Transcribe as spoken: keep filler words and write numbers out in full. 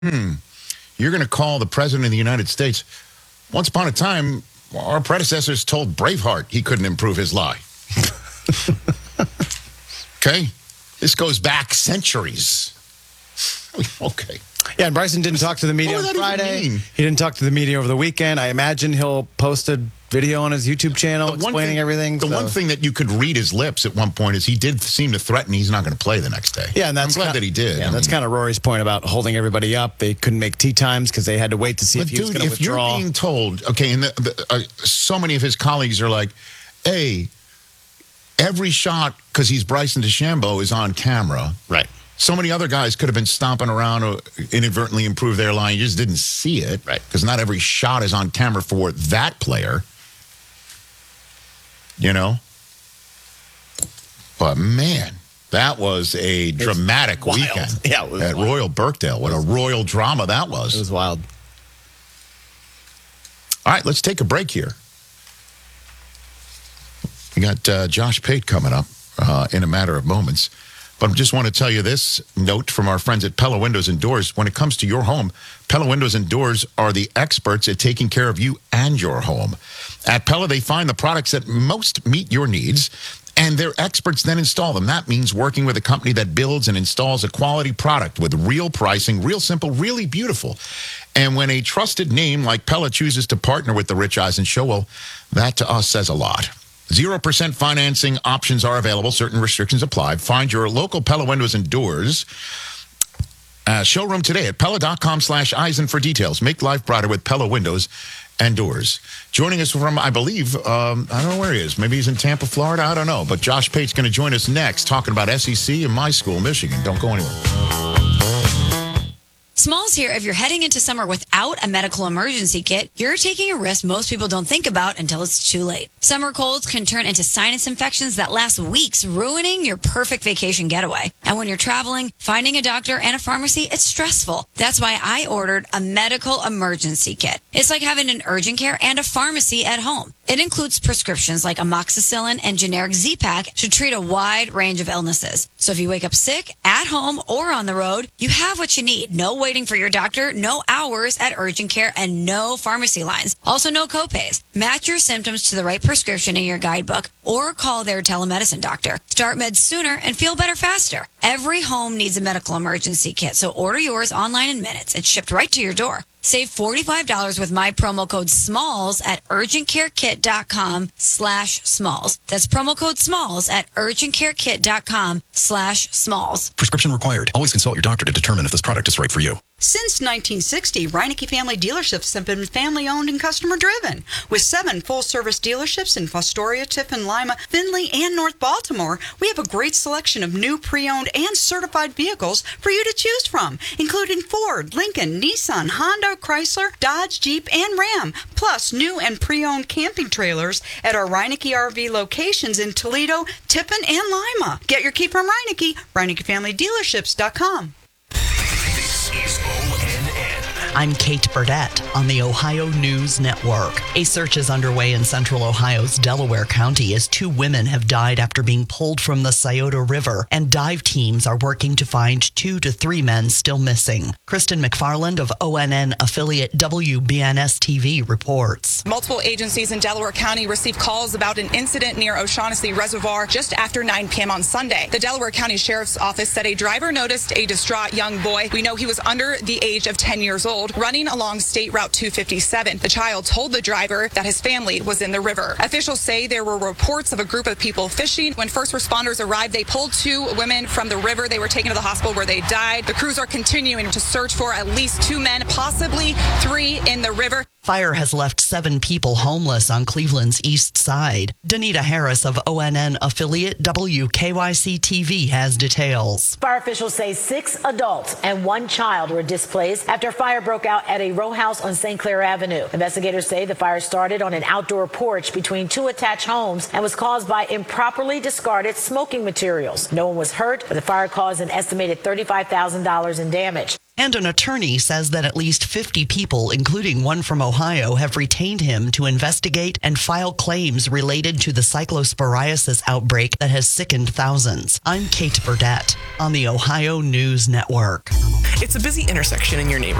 Hmm. You're going to call the President of the United States. Once upon a time, our predecessors told Braveheart he couldn't improve his lie. Okay? This goes back centuries. Okay. Yeah, and Bryson didn't talk to the media on Friday. He didn't talk to the media over the weekend. I imagine he'll post a video on his YouTube channel explaining thing, everything. The so. one thing that you could read his lips at one point is he did seem to threaten he's not going to play the next day. Yeah, and that's I'm glad kind, that he did. Yeah, I that's mean, kind of Rory's point about holding everybody up. They couldn't make tee times because they had to wait to see if he dude, was going to withdraw. If you're being told, okay, and the, the, uh, so many of his colleagues are like, hey, every shot, because he's Bryson DeChambeau, is on camera. Right. So many other guys could have been stomping around or inadvertently improved their line. You just didn't see it. Right. Because not every shot is on camera for that player. You know? But, man, that was a dramatic wild. weekend Yeah, it was at wild. Royal Birkdale. What a royal drama that was. It was wild. All right, let's take a break here. We got uh, Josh Pate coming up uh, in a matter of moments. But I just want to tell you this note from our friends at Pella Windows and Doors. When it comes to your home, Pella Windows and Doors are the experts at taking care of you and your home. At Pella, they find the products that most meet your needs, and their experts then install them. That means working with a company that builds and installs a quality product with real pricing, real simple, really beautiful. And when a trusted name like Pella chooses to partner with the Rich Eisen Show, well, that to us says a lot. zero percent financing options are available. Certain restrictions apply. Find your local Pella Windows and Doors uh, showroom today at Pella.com slash Eisen for details. Make life brighter with Pella Windows and Doors. Joining us from, I believe, um, I don't know where he is. Maybe he's in Tampa, Florida. I don't know. But Josh Pate's going to join us next talking about S E C and my school, Michigan. Don't go anywhere. Smalls here. If you're heading into summer without a medical emergency kit, you're taking a risk most people don't think about until it's too late. Summer colds can turn into sinus infections that last weeks, ruining your perfect vacation getaway. And when you're traveling, finding a doctor and a pharmacy, it's stressful. That's why I ordered a medical emergency kit. It's like having an urgent care and a pharmacy at home. It includes prescriptions like amoxicillin and generic Z-Pak to treat a wide range of illnesses. So if you wake up sick, at home, or on the road, you have what you need. No waiting for your doctor, no hours at urgent care, and no pharmacy lines. Also, no copays. Match your symptoms to the right prescription in your guidebook or call their telemedicine doctor. Start meds sooner and feel better faster. Every home needs a medical emergency kit, so order yours online in minutes. It's shipped right to your door. Save forty-five dollars with my promo code SMALLS at urgentcarekit.com slash SMALLS. That's promo code SMALLS at urgentcarekit.com slash SMALLS. Prescription required. Always consult your doctor to determine if this product is right for you. Since nineteen sixty, Reineke Family Dealerships have been family-owned and customer-driven. With seven full-service dealerships in Fostoria, Tiffin, Lima, Findlay, and North Baltimore, we have a great selection of new pre-owned and certified vehicles for you to choose from, including Ford, Lincoln, Nissan, Honda, Chrysler, Dodge, Jeep, and Ram, plus new and pre-owned camping trailers at our Reineke R V locations in Toledo, Tiffin, and Lima. Get your key from Reineke, Reineke Family Dealerships dot com. This is O N N. I'm Kate Burdett on the Ohio News Network. A search is underway in central Ohio's Delaware County as two women have died after being pulled from the Scioto River, and dive teams are working to find two to three men still missing. Kristen McFarland of O N N affiliate W B N S T V reports. Multiple agencies in Delaware County received calls about an incident near O'Shaughnessy Reservoir just after nine p.m. on Sunday. The Delaware County Sheriff's Office said a driver noticed a distraught young boy. We know he was under the age of ten years old, running along State Route two fifty-seven. The child told the driver that his family was in the river. Officials say there were reports of a group of people fishing. When first responders arrived, they pulled two women from the river. They were taken to the hospital where they died. The crews are continuing to search for at least two men, possibly three, in the river. Fire has left seven people homeless on Cleveland's east side. Danita Harris of O N N affiliate W K Y C T V has details. Fire officials say six adults and one child were displaced after a fire broke out at a row house on Saint Clair Avenue. Investigators say the fire started on an outdoor porch between two attached homes and was caused by improperly discarded smoking materials. No one was hurt, but the fire caused an estimated thirty-five thousand dollars in damage. And an attorney says that at least fifty people, including one from Ohio, have retained him to investigate and file claims related to the cyclosporiasis outbreak that has sickened thousands. I'm Kate Burdett on the Ohio News Network. It's a busy intersection in your neighborhood.